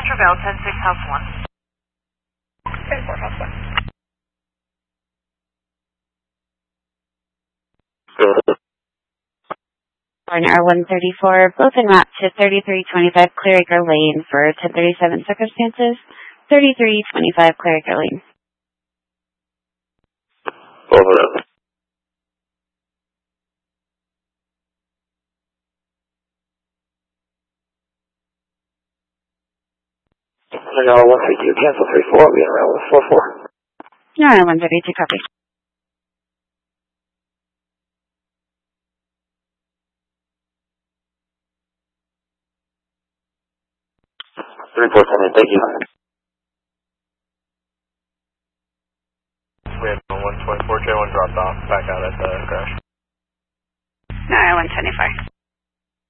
Metroville, 106 House 1. 10-4 House 1. Partner 134, both en route to 3325 Clearacre Lane for 1037 circumstances. 3325 Clearacre Lane. Over them. I got 132, cancel 34, I'll be around 144. No, 132, copy. Report coming, thank you.